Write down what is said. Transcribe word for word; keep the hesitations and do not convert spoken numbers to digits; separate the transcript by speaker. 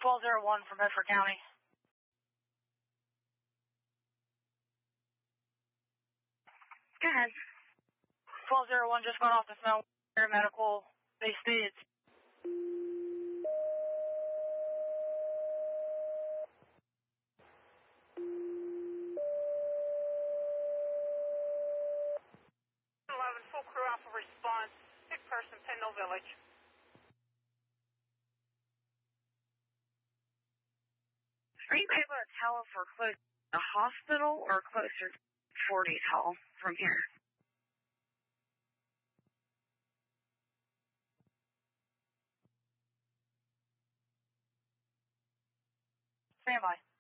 Speaker 1: twelve oh one from Bedford County.
Speaker 2: Go ahead.
Speaker 1: twelve oh one just got off the phone. Paramedical. They stated.
Speaker 3: eleven, full crew alpha response. Sick person, Pendle Village.
Speaker 2: Are you able to tell if we're close to the hospital or closer to forties Hall from here?
Speaker 1: Stand by.